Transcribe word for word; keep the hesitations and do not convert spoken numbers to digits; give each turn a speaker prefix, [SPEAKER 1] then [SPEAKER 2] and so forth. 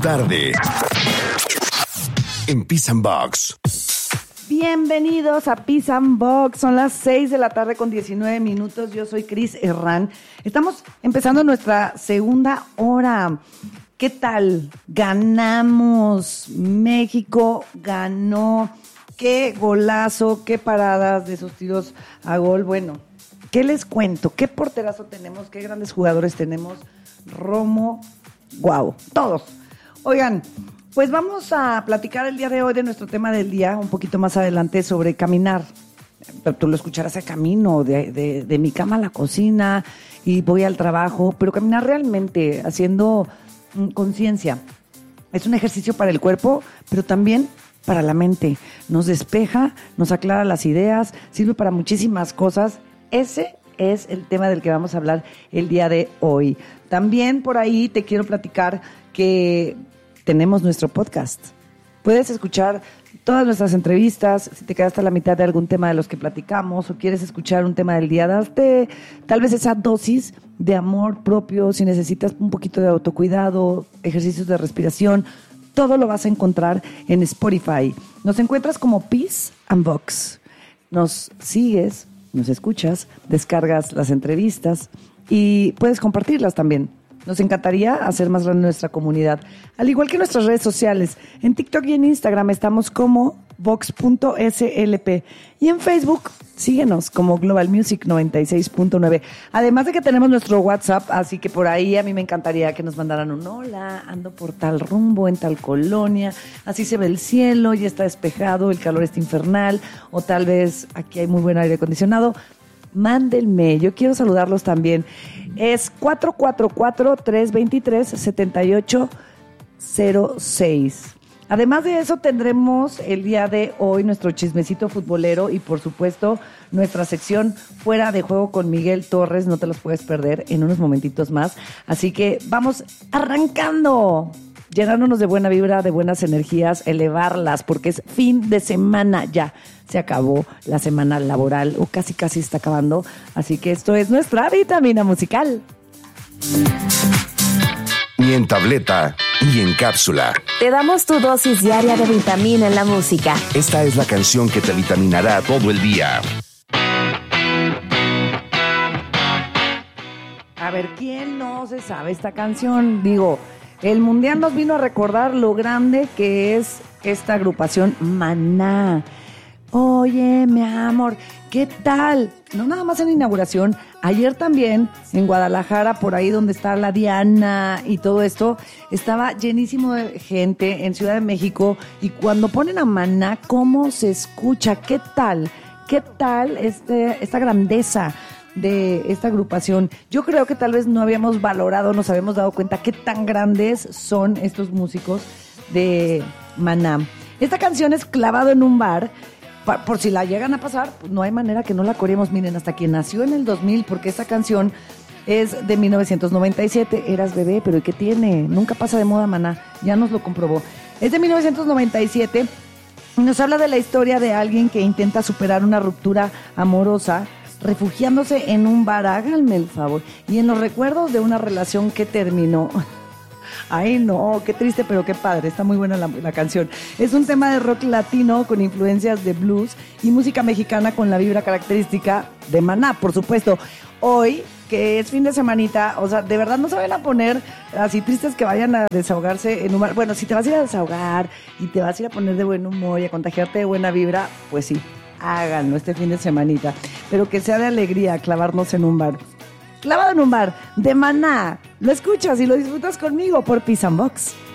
[SPEAKER 1] tarde en Peace and Box.
[SPEAKER 2] Bienvenidos a Peace and Box. Son las seis de la tarde con diecinueve minutos. Yo soy Cris Herrán. Estamos empezando nuestra segunda hora. ¿Qué tal? Ganamos. México ganó. Qué golazo, qué paradas de esos tiros a gol. Bueno, ¿qué les cuento? ¿Qué porterazo tenemos? ¿Qué grandes jugadores tenemos? Romo, guau, todos. Oigan, pues vamos a platicar el día de hoy de nuestro tema del día, un poquito más adelante, sobre caminar. Pero tú lo escucharás de camino, de, de, de mi cama a la cocina y voy al trabajo, pero caminar realmente, haciendo mm, conciencia. Es un ejercicio para el cuerpo, pero también para la mente. Nos despeja, nos aclara las ideas, sirve para muchísimas cosas. Ese es el tema del que vamos a hablar el día de hoy. También por ahí te quiero platicar que tenemos nuestro podcast. Puedes escuchar todas nuestras entrevistas, si te quedaste a la mitad de algún tema de los que platicamos o quieres escuchar un tema del día, darte tal vez esa dosis de amor propio, si necesitas un poquito de autocuidado, ejercicios de respiración. Todo lo vas a encontrar en Spotify. Nos encuentras como Peace and Box. Nos sigues, nos escuchas, descargas las entrevistas y puedes compartirlas también. Nos encantaría hacer más grande nuestra comunidad. Al igual que nuestras redes sociales. En TikTok y en Instagram estamos como vox punto s l p. Y en Facebook, síguenos como Global Music noventa y seis punto nueve. Además de que tenemos nuestro WhatsApp, así que por ahí a mí me encantaría que nos mandaran un hola, ando por tal rumbo, en tal colonia, así se ve el cielo, ya está despejado, el calor está infernal, o tal vez aquí hay muy buen aire acondicionado. Mándenme, yo quiero saludarlos también. Es cuatro cuatro cuatro, tres dos tres, siete ocho cero seis. Además de eso, tendremos el día de hoy nuestro chismecito futbolero y, por supuesto, nuestra sección Fuera de Juego con Miguel Torres. No te los puedes perder en unos momentitos más. Así que vamos arrancando, llenándonos de buena vibra, de buenas energías, elevarlas, porque es fin de semana ya. Se acabó la semana laboral, o casi casi está acabando. Así que esto es nuestra vitamina musical.
[SPEAKER 1] Ni en tableta, ni en cápsula.
[SPEAKER 3] Te damos tu dosis diaria de vitamina en la música.
[SPEAKER 1] Esta es la canción que te vitaminará todo el día.
[SPEAKER 2] A ver, ¿quién no se sabe esta canción? Digo, el Mundial nos vino a recordar lo grande que es esta agrupación Maná. Oye, mi amor, ¿qué tal? No nada más en inauguración, ayer también en Guadalajara, por ahí donde está la Diana y todo esto, estaba llenísimo de gente en Ciudad de México, y cuando ponen a Maná, ¿cómo se escucha? ¿Qué tal? ¿Qué tal este, esta grandeza de esta agrupación? Yo creo que tal vez no habíamos valorado, nos habíamos dado cuenta qué tan grandes son estos músicos de Maná. Esta canción es Clavado en un bar. Por si la llegan a pasar, pues no hay manera que no la coreemos. Miren, hasta quien nació en el dos mil, porque esta canción es de mil novecientos noventa y siete. Eras bebé, pero ¿y qué tiene? Nunca pasa de moda, Maná. Ya nos lo comprobó. Es de mil novecientos noventa y siete y nos habla de la historia de alguien que intenta superar una ruptura amorosa refugiándose en un bar, háganme el favor, y en los recuerdos de una relación que terminó. Ay, no, qué triste, pero qué padre. Está muy buena la, la canción. Es un tema de rock latino con influencias de blues y música mexicana con la vibra característica de Maná, por supuesto. Hoy, que es fin de semanita, o sea, de verdad no se vayan a poner así tristes que vayan a desahogarse en un bar. Bueno, si te vas a ir a desahogar y te vas a ir a poner de buen humor y a contagiarte de buena vibra, pues sí, háganlo este fin de semanita. Pero que sea de alegría clavarnos en un bar. Clavado en un bar, de Maná. Lo escuchas y lo disfrutas conmigo por Peace and Box.